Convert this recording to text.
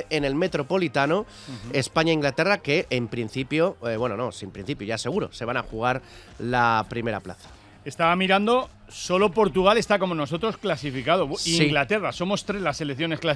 en el Metropolitano, España-Inglaterra, que en principio, sin principio, ya seguro, se van a jugar la primera plaza. Estaba mirando, solo Portugal está como nosotros clasificado. Sí. Inglaterra, somos 3 las selecciones clasificadas.